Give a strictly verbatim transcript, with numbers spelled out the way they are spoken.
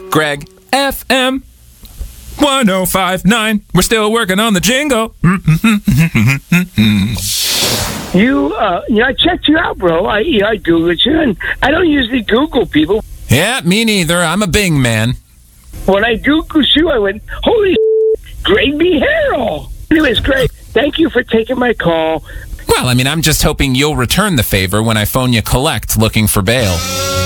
Greg F M one oh five point nine. We're still working on the jingle. You, uh, you know, I checked you out, bro. I, you know, I Googled you, and I don't usually Google people. Yeah, me neither. I'm a Bing man. When I Googled you, I went, holy Greg B. Harrell. Anyways, Greg, thank you for taking my call. Well, I mean, I'm just hoping you'll return the favor when I phone you collect looking for bail.